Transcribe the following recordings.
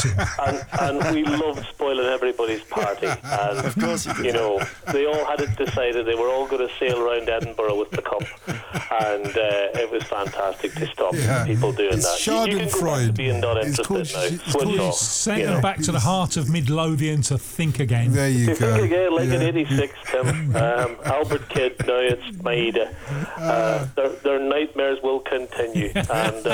Martin. And we loved spoiling everybody's party. And, of course you did. You know, they all had it decided they were all going to sail around Edinburgh with the cup. And it was fantastic to stop people doing that. You can go back to being not interested now. Send them back to the heart of Midlothian to think again. There you go. Think again, like in '86, Tim. Albert Kidd, now it's Maida. Their nightmares will continue. And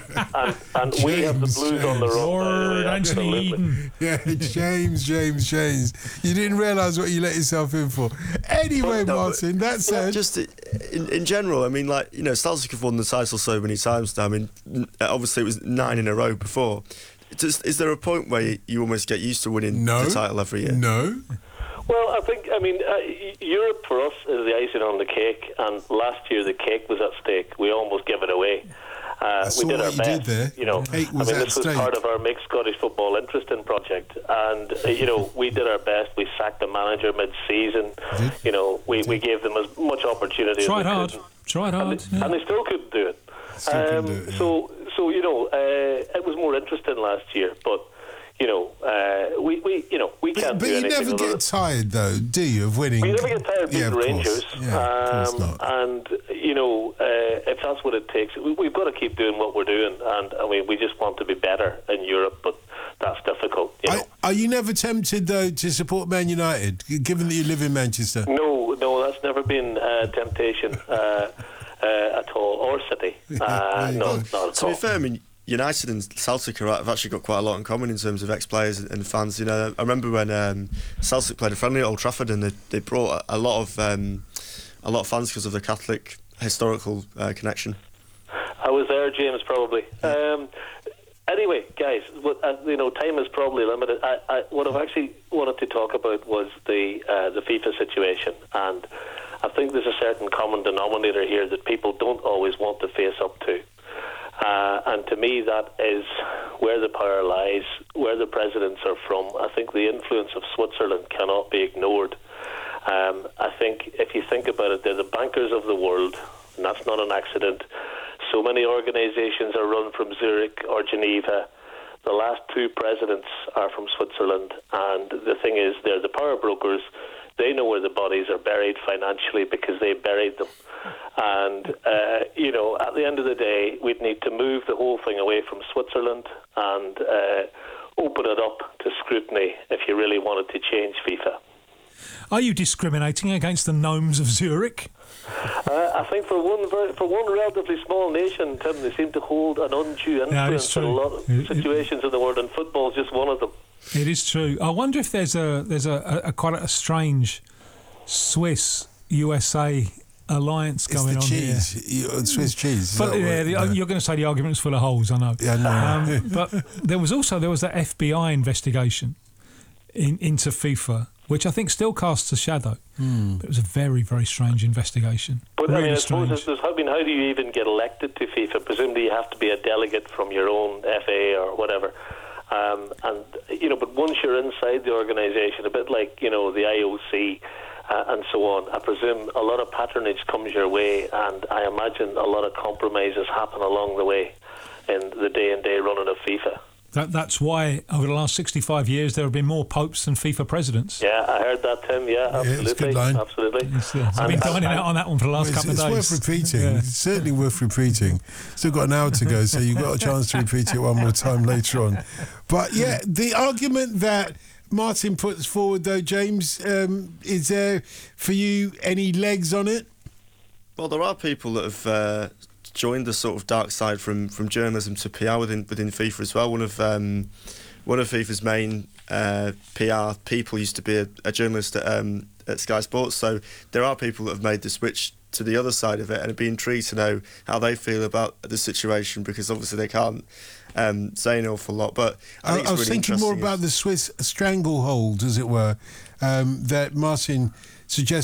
we have the Blues on the run. Lord Anthony Eden. Yeah, James. You didn't realise what you let yourself in for. Anyway, Martin, that said... Just in general, I mean, like, you know, Celtic have won the title so many times now. I mean, obviously it was 9 in a row before. Is there a point where you almost get used to winning the title every year? No. Well, I mean, Europe for us is the icing on the cake, and last year the cake was at stake. We almost gave it away. We did our best. You know, this was part of our Make Scottish Football Interesting project, and you know, we did our best. We sacked the manager mid-season. You know, we gave them as much opportunity as we could. Tried hard, and they still couldn't do it. So you know, it was more interesting last year, but. You know, we can't do anything. But you never get tired, though, do you, of winning? We never get tired of beating Rangers. Of course not. And, you know, if that's what it takes, we've got to keep doing what we're doing. And, I mean, we just want to be better in Europe, but that's difficult, you know. Are you never tempted, though, to support Man United, given that you live in Manchester? No, that's never been a temptation at all, or City. Not at all. To be fair, I mean, United and Celtic have actually got quite a lot in common in terms of ex-players and fans. You know, I remember when Celtic played a friendly at Old Trafford, and they brought a lot of fans because of the Catholic historical connection. I was there, James, probably. Anyway, guys, you know, time is probably limited. What I've actually wanted to talk about was the FIFA situation, and I think there's a certain common denominator here that people don't always want to face up to. And to me, that is where the power lies, where the presidents are from. I think the influence of Switzerland cannot be ignored. I think if you think about it, they're the bankers of the world, and that's not an accident. So many organisations are run from Zurich or Geneva. The last 2 presidents are from Switzerland, and the thing is, they're the power brokers. They know where the bodies are buried financially because they buried them. And, you know, at the end of the day, we'd need to move the whole thing away from Switzerland and open it up to scrutiny if you really wanted to change FIFA. Are you discriminating against the gnomes of Zurich? I think for one relatively small nation, Tim, they seem to hold an undue influence in a lot of situations in the world, and football is just one of them. It is true. I wonder if there's a quite a strange Swiss-USA alliance going on here. Swiss cheese. But you're going to say the argument's full of holes, I know. Yeah, no. But there was that FBI investigation into FIFA, which I think still casts a shadow. But it was a very, very strange investigation. But really I mean, I suppose how do you even get elected to FIFA? Presumably you have to be a delegate from your own FA or whatever. And you know, but once you're inside the organisation, a bit like, you know, the IOC and so on, I presume a lot of patronage comes your way, and I imagine a lot of compromises happen along the way in the day-and-day running of FIFA. That's why over the last 65 years there have been more popes than FIFA presidents. Yeah, I heard that, Tim. Yeah, absolutely. It's a good line. Absolutely. I've been dining out on that one for the last couple of days. It's worth repeating. Yeah. It's certainly worth repeating. Still got an hour to go, so you've got a chance to repeat it one more time later on. But yeah, the argument that Martin puts forward, though, James, is there for you any legs on it? Well, there are people that have joined the sort of dark side from journalism to PR within FIFA as well. One of FIFA's main PR people used to be a journalist at Sky Sports, so there are people that have made the switch to the other side of it, and it'd be intrigued to know how they feel about the situation, because obviously they can't say an awful lot. But I was really thinking more about the Swiss stranglehold, as it were, that Martin suggests